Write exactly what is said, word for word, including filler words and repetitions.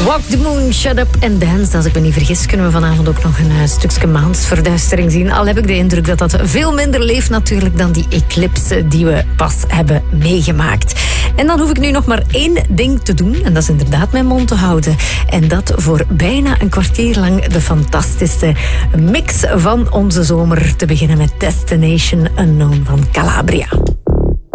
Walk the moon, shut up and dance. Als ik me niet vergis, kunnen we vanavond ook nog een uh, stukje maansverduistering zien. Al heb ik de indruk dat dat veel minder leeft natuurlijk dan die eclipse die we pas hebben meegemaakt. En dan hoef ik nu nog maar één ding te doen. En dat is inderdaad mijn mond te houden. En dat voor bijna een kwartier lang de fantastische mix van onze zomer. Te beginnen met Destination Unknown van Calabria.